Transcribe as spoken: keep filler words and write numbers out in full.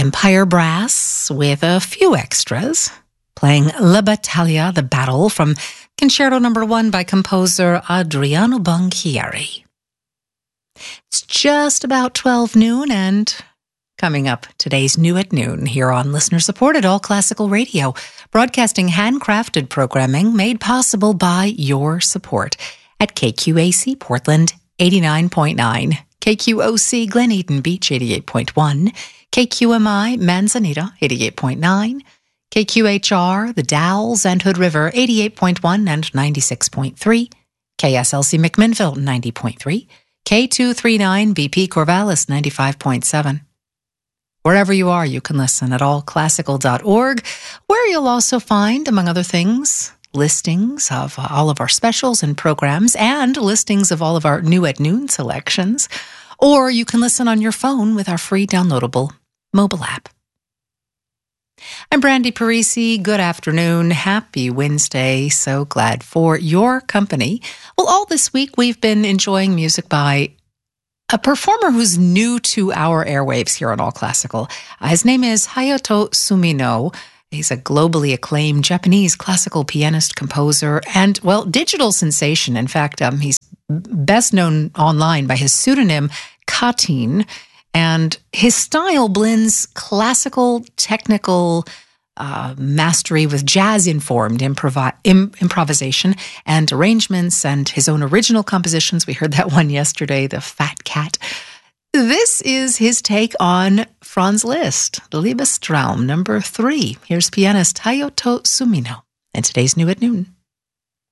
Empire Brass with a few extras, playing La Battaglia, the Battle, from Concerto Number One by composer Adriano Banchieri. It's just about twelve noon, and coming up, today's New at Noon here on listener-supported All Classical Radio, broadcasting handcrafted programming made possible by your support at K Q A C Portland eighty-nine point nine, K Q O C Glen Eden Beach eighty-eight point one, K Q M I Manzanita eighty-eight point nine, K Q H R The Dalles and Hood River eighty-eight point one and ninety-six point three, K S L C McMinnville ninety point three, K two thirty-nine B P Corvallis ninety-five point seven. Wherever you are, you can listen at all classical dot org, where you'll also find, among other things, listings of uh, all of our specials and programs and listings of all of our New at Noon selections. Or you can listen on your phone with our free downloadable mobile app. I'm Brandy Parisi. Good afternoon. Happy Wednesday. So glad for your company. Well, all this week we've been enjoying music by a performer who's new to our airwaves here on All Classical. Uh, his name is Hayato Sumino. He's a globally acclaimed Japanese classical pianist, composer, and, well, digital sensation. In fact, um, he's best known online by his pseudonym Katin, and his style blends classical, technical uh, mastery with jazz-informed improv- im- improvisation and arrangements and his own original compositions. We heard that one yesterday, The Fat Cat. This is his take on Franz Liszt, Liebestraum number three. Here's pianist Hayato Sumino in today's New at Noon.